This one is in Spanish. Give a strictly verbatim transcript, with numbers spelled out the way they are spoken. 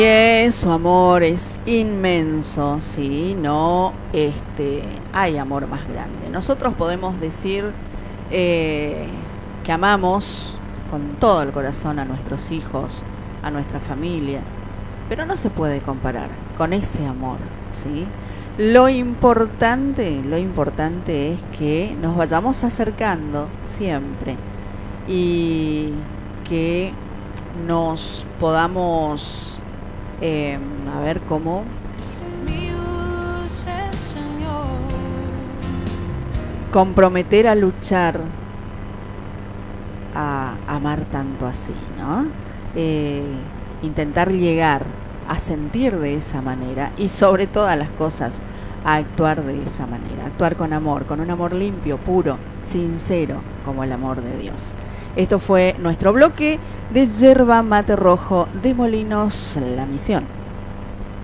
Su amor es inmenso, sí, no este, hay amor más grande. Nosotros podemos decir eh, que amamos con todo el corazón a nuestros hijos, a nuestra familia, pero no se puede comparar con ese amor, ¿sí? Lo importante, lo importante es que nos vayamos acercando siempre y que nos podamos Eh, a ver cómo comprometer a luchar a amar tanto así, ¿no? Eh, intentar llegar a sentir de esa manera y sobre todas las cosas a actuar de esa manera, actuar con amor, con un amor limpio, puro, sincero, como el amor de Dios. Esto fue nuestro bloque de Yerba Mate Rojo de Molinos La Misión.